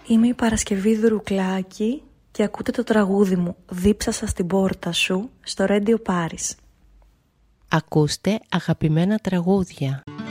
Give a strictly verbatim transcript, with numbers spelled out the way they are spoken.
Είμαι η Παρασκευή Δουρουκλάκη και ακούτε το τραγούδι μου «Δίψασα στην πόρτα σου» στο Radio Paris. Ακούστε αγαπημένα τραγούδια.